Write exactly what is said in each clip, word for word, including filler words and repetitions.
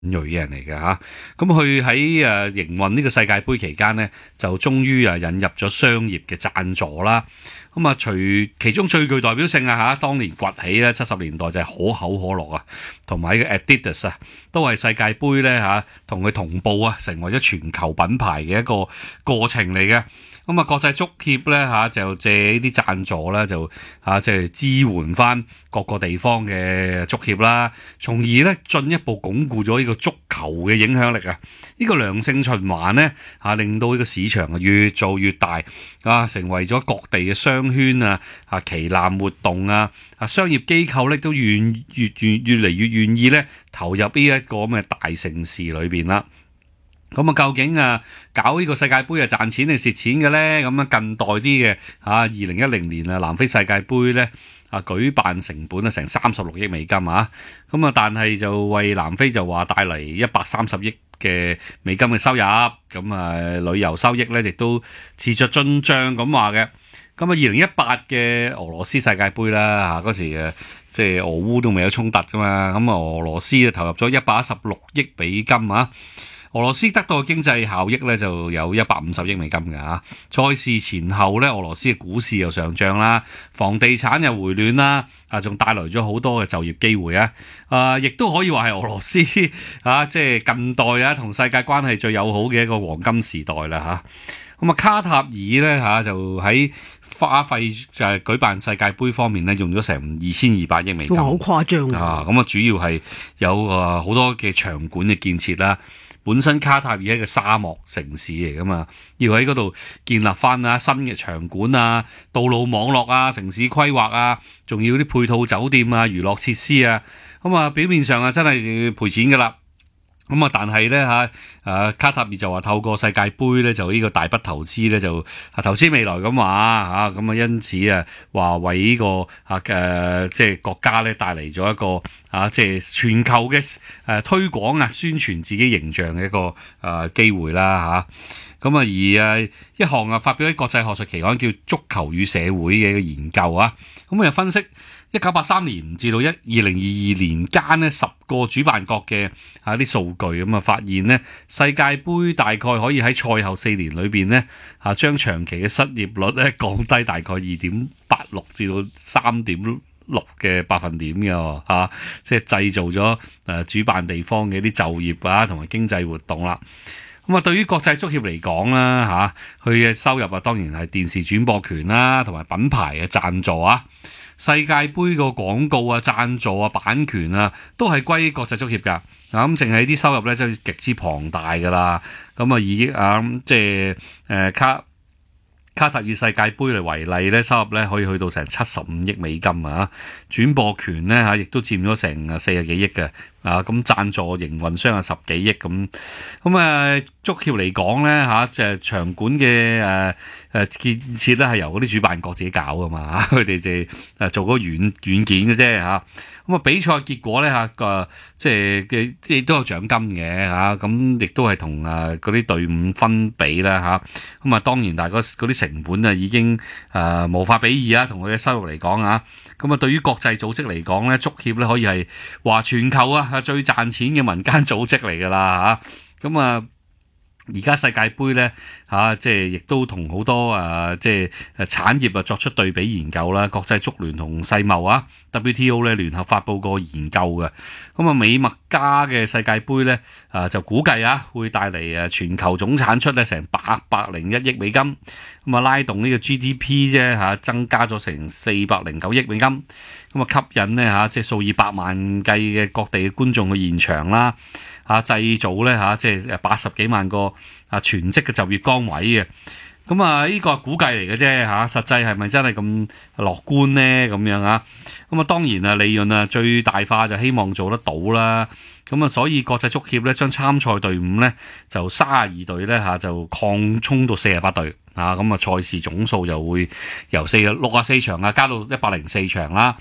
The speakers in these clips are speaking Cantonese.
裔嘅人嚟嘅嚇。咁佢喺誒營運呢個世界盃期間呢，就終於啊引入咗商業嘅贊助啦。咁啊，除其中最具代表性啊嚇，當年崛起咧，七十年代就係可口可樂啊，同埋呢個 Adidas 啊，都係世界盃咧嚇，同佢同步啊，成為咗全球品牌嘅一個過程嚟嘅。咁啊，國際足協咧嚇就借呢啲贊助咧，就嚇即係支援翻各個地方嘅足協啦，從而咧進一步鞏固咗呢個足球嘅影響力啊！呢個良性循環咧嚇，令到呢個市場啊越做越大啊，成為咗各地嘅商圈啊、啊旗艦活動啊、啊商業機構咧都願越越越嚟越願意咧投入呢一個咁嘅大盛事裏邊啦。咁啊，究竟啊搞呢個世界盃啊賺錢定蝕錢嘅咧？咁啊近代啲嘅嚇，二零一零年啊南非世界盃咧啊舉辦成本啊成三十六億美金啊，咁啊但係就為南非就話帶嚟一百三十億嘅美金嘅收入，咁啊旅遊收益咧亦都持續進帳咁話嘅。咁啊，二零一八嘅俄羅斯世界盃啦嚇，嗰時誒即係俄烏都未有衝突噶嘛，咁啊俄羅斯啊投入咗一百一十六億美金啊。俄羅斯得到嘅經濟效益咧就有一百五十億美金嘅嚇。賽事前後咧，俄羅斯嘅股市又上漲啦，房地產又回暖啦，啊仲帶來咗好多嘅就業機會啊！啊，亦都可以話係俄羅斯啊，即係近代啊同世界關係最友好嘅一個黃金時代啦嚇。咁啊，卡塔爾咧嚇就喺花費就係舉辦世界盃方面咧，用咗成二千二百億美金， 哇！好誇張啊！咁啊，主要係有啊好多嘅場館嘅建設啦。本身卡塔爾係一個沙漠城市嚟噶嘛，要喺嗰度建立翻啊新嘅場館啊、道路網絡啊、城市規劃啊，仲要啲配套酒店啊、娛樂設施啊，咁啊表面上啊真係賠錢噶啦。咁啊，但係咧嚇，誒卡塔爾就話透過世界盃咧，就呢個大筆投資咧，就投資未來咁話嚇，咁啊因此啊話為呢個啊誒即係國家咧帶嚟咗一個啊即係全球嘅誒推廣啊宣傳自己形象嘅一個誒機會啦嚇。咁啊而誒一項啊發表喺國際學術期刊叫《足球與社會》嘅一個研究啊，咁啊又分析一九八三年至到一二零二二年間呢十個主辦國嘅啊啲數據，咁啊發現呢世界盃大概可以喺賽後四年裏邊呢啊將長期嘅失業率咧降低大概二點八六至到三點六嘅百分點嘅嚇，即係製造咗誒主辦地方嘅啲就業啊同埋經濟活動啦。咁啊，對於國際足協嚟講啦嚇，佢嘅收入啊當然係電視轉播權啦，同埋品牌嘅贊助啊。世界盃個廣告啊、贊助啊、版權啊，都係歸國際足協㗎。咁淨係啲收入咧，真係極之龐大㗎啦。咁啊，以啊即係誒卡卡塔爾世界盃嚟為例咧，收入咧可以去到成七十五億美金啊。轉播權咧嚇，亦都佔咗成四十幾億嘅。啊，咁贊助營運商有十幾億咁，咁啊足協嚟講咧嚇，就係場館嘅誒誒建設咧係由嗰啲主辦國自己搞噶嘛，佢哋就誒做嗰個軟軟件嘅啫嚇。咁啊比賽結果咧嚇個即係嘅亦都有獎金嘅嚇，咁亦都係同誒嗰啲隊伍分比啦嚇。咁啊當然，但係嗰啲成本啊已經誒無法比擬啊，同佢嘅收入嚟講啊。咁啊對於國際組織嚟講咧，足協咧可以係話全球啊〜係最賺錢嘅民間組織嚟㗎啦嚇，咁啊而家世界盃咧嚇，即係亦都同好多啊即係誒產業啊作出對比研究啦。國際足聯同世貿啊 W T O 咧聯合發布過研究嘅，咁啊美墨加嘅世界盃咧啊就估計啊會帶嚟誒全球總產出咧成八百零一億美金，咁啊拉動呢個 G D P 啫嚇，增加咗成四百零九億美金。咁啊吸引咧嚇，即係數以百萬計嘅各地嘅觀眾去現場啦，嚇製造咧嚇，即係八十幾萬個啊全職嘅就業崗位嘅。咁啊呢個係估計嚟嘅啫嚇，實際係咪真係咁樂觀咧？咁樣啊？咁啊當然啊利潤啊最大化就希望做得到啦。咁啊所以國際足協咧將參賽隊伍咧就三十二隊咧嚇就擴充到四十八隊啊，咁啊賽事總數就會由四六十四場啊加到一百零四場啦。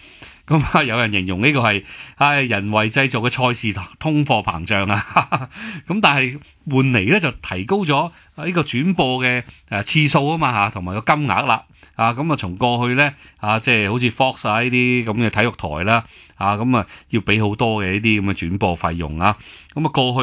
咁啊有人形容呢個係唉人為製造嘅賽事通貨膨脹啊，咁但係換嚟咧就提高咗呢個轉播嘅誒次數啊嘛嚇，同埋個金額啦。啊，咁啊，從過去咧啊，即係好似 Fox 啊呢啲咁嘅體育台啦，啊，咁啊要俾好多嘅呢啲咁嘅轉播費用啊，咁啊過去。